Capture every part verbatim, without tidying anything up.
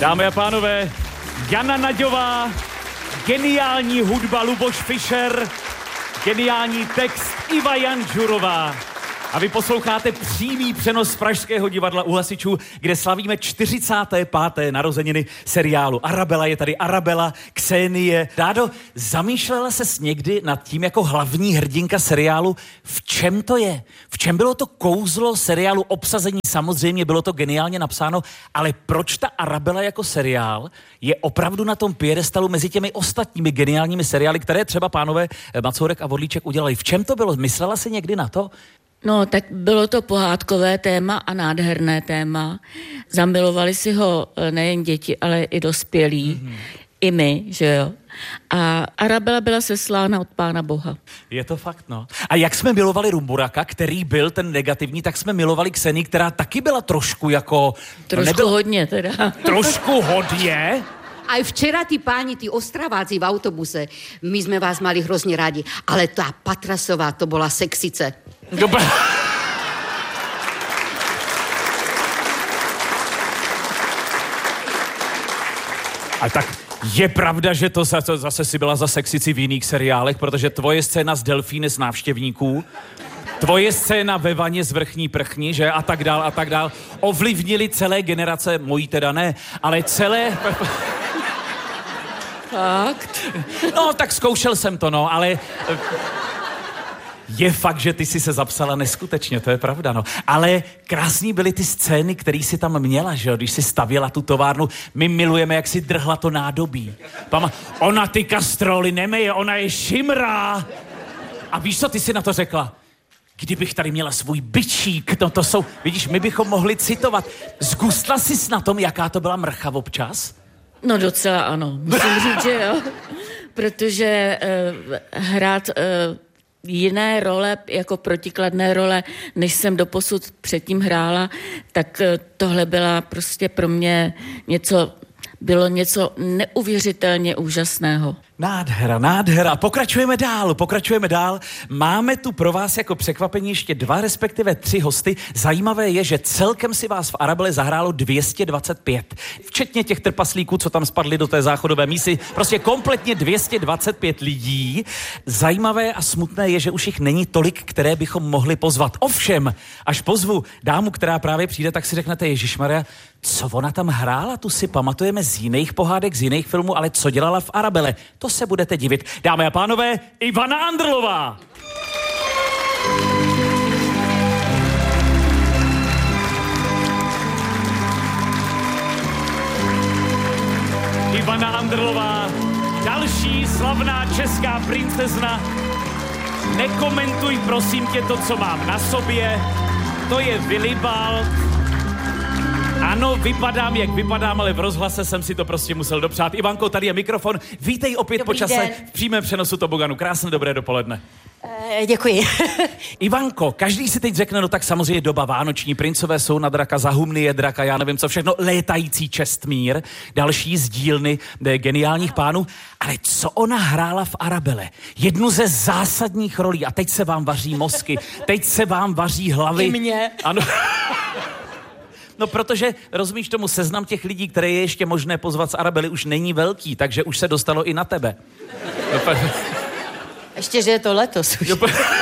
Dámy a pánové, Jana Naďová, geniální hudba Luboš Fischer, geniální text Iva Janžurová. A vy posloucháte přímý přenos z Pražského divadla u Hasičů, kde slavíme čtyřicáté páté narozeniny seriálu Arabela. Je tady Arabela, Ksenie. Dádo, zamýšlela ses někdy nad tím jako hlavní hrdinka seriálu, v čem to je? V čem bylo to kouzlo seriálu? Obsazení samozřejmě, bylo to geniálně napsáno, ale proč ta Arabela jako seriál je opravdu na tom piedestalu mezi těmi ostatními geniálními seriály, které třeba pánové Macourek a Vodlíček udělali? V čem to bylo? Myslela jsi někdy na to? No, tak bylo to pohádkové téma a nádherné téma. Zamilovali si ho nejen děti, ale i dospělí. Mm-hmm. I my, že jo. A Arabela byla seslána od Pána Boha. Je to fakt, no. A jak jsme milovali Rumburaka, který byl ten negativní, tak jsme milovali Ksenii, která taky byla trošku jako... Trošku nebyl... hodně teda. Trošku hodně? Aj včera tí páni, tí ostraváci v autobuse, my sme vás mali hrozne radi, ale tá Patrasová, to bola sexice. Dobre. A tak je pravda, že to zase, zase si byla za sexici v jiných seriálech, protože tvoje scéna z Delfíny z návštěvníků, tvoje scéna ve vaně z Vrchní prchni, že? A tak dál, a tak dál. Ovlivnili celé generace, mojí teda ne, ale celé... Fakt? No, tak zkoušel jsem to, no, ale... Je fakt, že ty jsi se zapsala neskutečně, to je pravda, no. Ale krásný byly ty scény, které jsi tam měla, že jo, když jsi stavěla tu továrnu. My milujeme, jak si drhla to nádobí. Pama, ona ty kastroly nemeje, ona je šimrá. A víš, co ty jsi na to řekla? Kdybych tady měla svůj bičík, no to jsou, vidíš, my bychom mohli citovat. Zgustla jsi na tom, jaká to byla mrcha občas? No docela ano, musím říct, že jo. Protože uh, hrát... Uh, jiné role, jako protikladné role, než jsem doposud předtím hrála, tak tohle byla prostě pro mě něco, bylo něco neuvěřitelně úžasného. Nádhera, nádhera. Pokračujeme dál, pokračujeme dál. Máme tu pro vás jako překvapení ještě dva, respektive tři hosty. Zajímavé je, že celkem si vás v Arabele zahrálo dvě stě dvacet pět. Včetně těch trpaslíků, co tam spadli do té záchodové mísy. Prostě kompletně dvě stě dvacet pět lidí. Zajímavé a smutné je, že už jich není tolik, které bychom mohli pozvat. Ovšem, až pozvu dámu, která právě přijde, tak si řeknete, ježišmarja, co ona tam hrála, tu si pamatujeme z jiných pohádek, z jiných filmů, ale co dělala v Arabele, to se budete divit. Dámy a pánové, Ivana Andrlová. Ivana Andrlová, další slavná česká princezna. Nekomentuj prosím tě to, co mám na sobě. To je Willibald. Ano, vypadám, jak vypadám, ale v rozhlase jsem si to prostě musel dopřát. Ivanko, tady je mikrofon. Vítej opět Dobrý po čase den. v přímém přenosu Toboganu. Krásné dobré dopoledne. E, děkuji. Ivanko, každý si teď řekne, no tak samozřejmě doba vánoční, princové jsou na draka, za humny je draka, já nevím co všechno, létající Čestmír, další z dílny geniálních pánů. Ale co ona hrála v Arabele? Jednu ze zásadních rolí a teď se vám vaří mozky, teď se vám vaří hlavy. I mě. Ano. No, protože, rozumíš tomu, seznam těch lidí, které je ještě možné pozvat z Arabely, už není velký, takže už se dostalo i na tebe. Ještě, že je to letos už.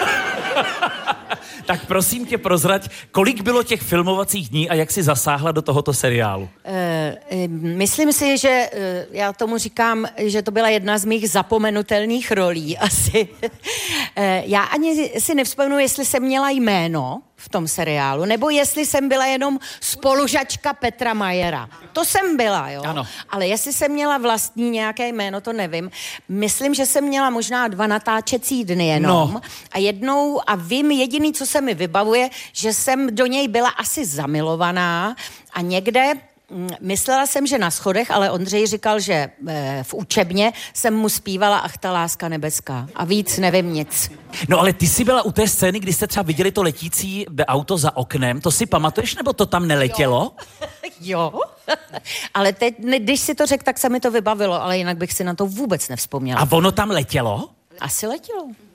Tak prosím tě prozrať, kolik bylo těch filmovacích dní a jak jsi zasáhla do tohoto seriálu? E, e, myslím si, že e, já tomu říkám, že to byla jedna z mých zapomenutelných rolí asi. E, já ani si nevzpomenu, jestli jsem měla jméno v tom seriálu, nebo jestli jsem byla jenom spolužačka Petra Majera. To jsem byla, jo. Ano. Ale jestli jsem měla vlastní nějaké jméno, to nevím. Myslím, že jsem měla možná dva natáčecí dny jenom. No. A jednou, a vím, jediný, co se mi vybavuje, že jsem do něj byla asi zamilovaná a někde... Myslela jsem, že na schodech, ale Ondřej říkal, že e, v učebně jsem mu zpívala Ach ta láska nebeská. A víc nevím nic. No ale ty jsi byla u té scény, kdy jste třeba viděli to letící auto za oknem. To si pamatuješ, nebo to tam neletělo? Jo. Ale teď, když si to řekl, tak se mi to vybavilo, ale jinak bych si na to vůbec nevzpomněla. A ono tam letělo? Asi letělo.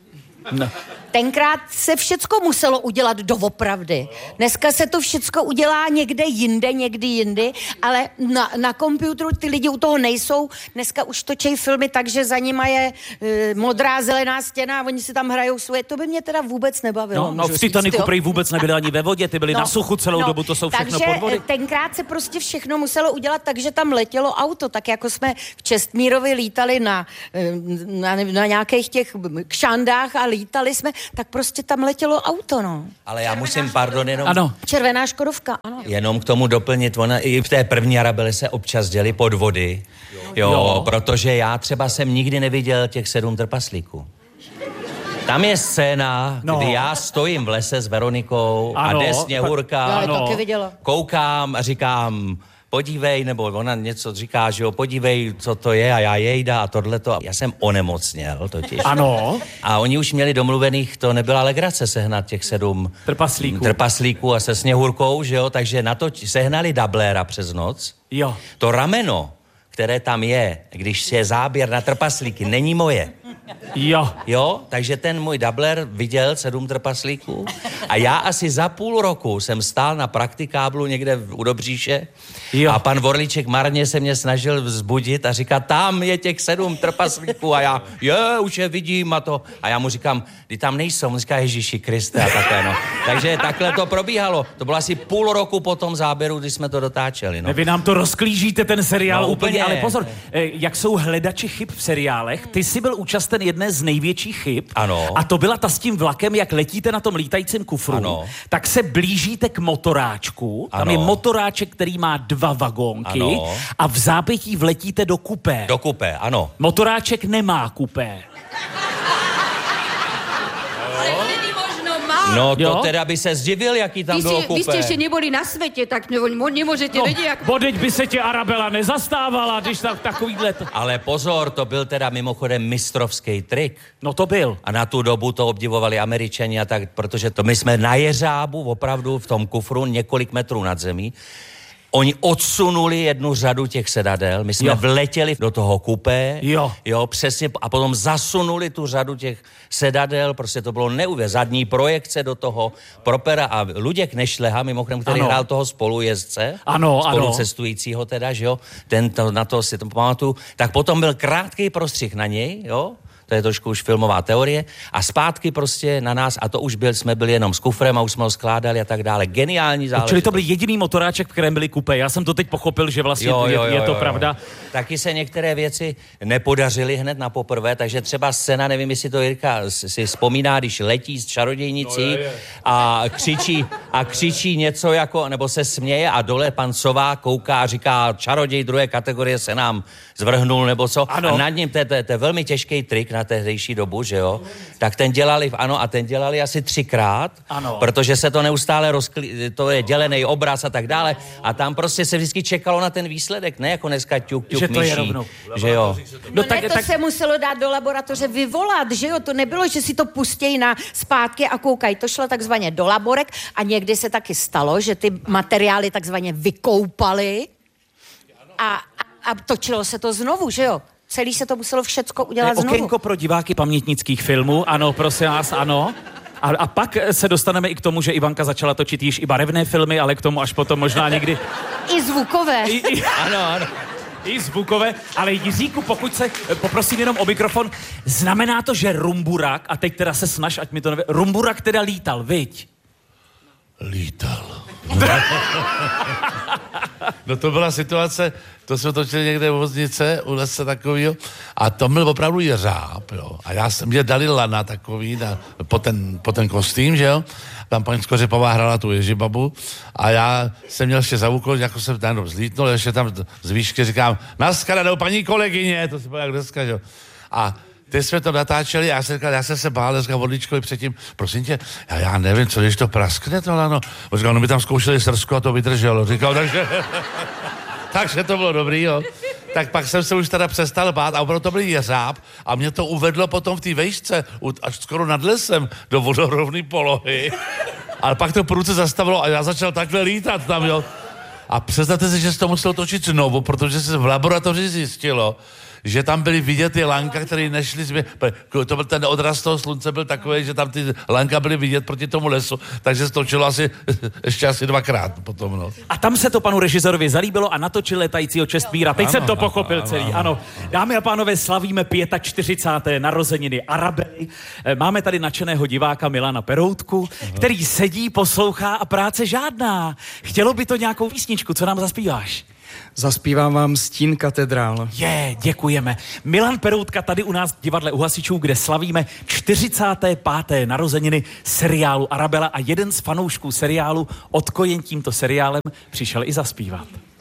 No. Tenkrát se všecko muselo udělat doopravdy. Dneska se to všecko udělá někde jinde, někdy jindy, ale na, na počítači ty lidi u toho nejsou. Dneska už točí filmy tak, že za nima je e, modrá, zelená stěna a oni si tam hrajou svoje. To by mě teda vůbec nebavilo. No, no v Titaniku prej vůbec nebyli ani ve vodě, ty byli no, na suchu celou no, dobu, to jsou všechno takže podvody. tenkrát se prostě všechno muselo udělat tak, že tam letělo auto, tak jako jsme v Čestmírovi lítali na, na, na nějakých těch kšandách a lítali jsme, tak prostě tam letělo auto, no. Ale já musím, pardon, jenom... Ano. Červená Škodovka, ano. Jenom k tomu doplnit, ona i v té první Arabele se občas děly podvody, jo, jo, protože já třeba jsem nikdy neviděl těch sedm trpaslíků. Tam je scéna, no. kdy já stojím v lese s Veronikou ano. a jde Sněhurka, Já ano. taky viděla. koukám a říkám... podívej, nebo ona něco říká, že jo, podívej, co to je a já jejda a tohleto. Já jsem onemocněl totiž. Ano. A oni už měli domluvených, to nebyla legrace sehnat těch sedm trpaslíků. trpaslíků a se Sněhurkou, že jo, takže na to sehnali dabléra přes noc. Jo. To rameno, které tam je, když je záběr na trpaslíky, není moje. Jo. Jo, takže ten můj dabler viděl sedm trpaslíků a já asi za půl roku jsem stál na praktikáblu někde u Dobříše jo. a pan Vorlíček marně se mě snažil vzbudit a říká, tam je těch sedm trpaslíků a já, je, už je vidím a to. A já mu říkám, kdy tam nejsou, on říká, Ježíši Kriste a takhle, no. Takže takhle to probíhalo. To bylo asi půl roku po tom záběru, když jsme to dotáčeli, no. Vy nám to rozklížíte, ten seriál no, úplně, úplně, ale pozor, jak jsou hledači chyb v seriálech, ty jsi byl účasten jedné z největších chyb. Ano. A to byla ta s tím vlakem, jak letíte na tom lítajícím kufru, ano. tak se blížíte k motoráčku. Tam ano. je motoráček, který má dva vagónky ano. a v zápětí vletíte do kupé. Do kupé, ano. Motoráček nemá kupé. No to jo? teda by se zdivil, jaký tam vy bylo ste, kupé. Vy ste ešte neboli na svete, tak ne, nemôžete No, vedieť, jak... bodeď by se tě Arabela nezastávala, když tam takovýhle... T... Ale pozor, to byl teda mimochodem mistrovský trik. No to byl. A na tu dobu to obdivovali Američani a tak, protože to my jsme na jeřábu opravdu v tom kufru několik metrů nad zemí. Oni odsunuli jednu řadu těch sedadel, my jsme jo. vletěli do toho kupé, jo. jo, přesně, a potom zasunuli tu řadu těch sedadel, prostě to bylo neuvěřitelné, zadní projekce do toho, propera a Luděk Nešleha, mimochodem, který ano. hrál toho spolujezdce, ano, spolucestujícího teda, že jo, ten to, na to si to pamatuju, tak potom byl krátký prostřih na něj, jo, to je trošku už filmová teorie, a zpátky prostě na nás, a to už byl, jsme byli jenom s kufrem a už jsme ho skládali a tak dále. Geniální záležitost. Čili to byl jediný motoráček, v kterém byli kupé. Já jsem to teď pochopil, že vlastně jo, jo, jo, je, je to jo, pravda. Jo. Taky se některé věci nepodařily hned na poprvé, takže třeba scéna, nevím, jestli to Jirka si vzpomíná, když letí s čarodějnicí no, je, je. a křičí a křičí něco jako, nebo se směje a dole pan Sova kouká a říká, čaroděj druhé kategorie se nám zvrhnul nebo co. Ano. A nad ním, to je velmi těžký trik na tehdejší dobu, že jo, tak ten dělali, ano, a ten dělali asi třikrát, ano. protože se to neustále rozklí, to je dělený obraz a tak dále, a tam prostě se vždycky čekalo na ten výsledek, ne jako dneska ťuk, ťuk, že to myší, je rovnou. Že jo. No, no tak, ne, to tak... se muselo dát do laboratoře vyvolat, že jo, to nebylo, že si to pustějí na zpátky a koukají, to šlo takzvaně do laborek a někdy se taky stalo, že ty materiály takzvaně vykoupaly a, a, a točilo se to znovu, že jo. Celý se to muselo všecko udělat znovu. Okénko pro diváky pamětnických filmů, ano, prosím vás, ano. A, a pak se dostaneme i k tomu, že Ivanka začala točit již i barevné filmy, ale k tomu až potom možná někdy... I zvukové. I, i... Ano, ano. I zvukové, ale Jiříku, pokud se, poprosím jenom o mikrofon, znamená to, že Rumburak, a teď teda se snaž, ať mi to neví, Rumburak teda lítal, viď? Lítal. No to byla situace, to jsme točili někde v Voznice, u lesa takovýho, a to byl opravdu jeřáb, jo. A já jsem, mě dali lana takový na, po, ten, po ten kostým, že jo. Tam paní Skořepová hrála tu Ježibabu a já jsem měl ještě za úkol, jako jsem tam zlítnul, ještě tam z výšky říkám, naschledanou paní kolegyně, to se bylo jak dneska, že jo. A teď jsme to natáčeli a já jsem říkal, já jsem se bál, dneska Vodličkovi předtím, prosím tě, já, já nevím, co když to praskne to lano. On říkal, no my tam zkoušeli srsko a to vydrželo. Říkal, takže, takže to bylo dobrý, jo. Tak pak jsem se už teda přestal bát a opravdu to byl jeřáb a mě to uvedlo potom v té vejšce, až skoro nad lesem, do vodorovné polohy. Ale pak to prudce zastavilo a já začal takhle lítat tam, jo. A představte si, že se to muselo točit znovu, protože se v laboratoři zjistilo, že tam byly vidět ty lanka, které nešly změ... To byl ten odraz toho slunce byl takový, že tam ty lanka byly vidět proti tomu lesu, takže se točilo asi ještě asi dvakrát potom, no. A tam se to panu režisorovi zalíbilo a natočil Letajícího Čestmíra. Teď ano, jsem to ano, pochopil ano, celý, ano. ano. Dámy a pánové, slavíme čtyřicáté páté narozeniny Arabely. Máme tady nadšeného diváka Milana Peroutku, Aha. který sedí, poslouchá a práce žádná. Chtělo by to nějakou písničku, co nám zaspíváš? Zaspívám vám Stín katedrál. Je, děkujeme. Milan Peroutka tady u nás v divadle U hasičů, kde slavíme čtyřicáté páté narozeniny seriálu Arabela a jeden z fanoušků seriálu odkojen tímto seriálem přišel i zaspívat.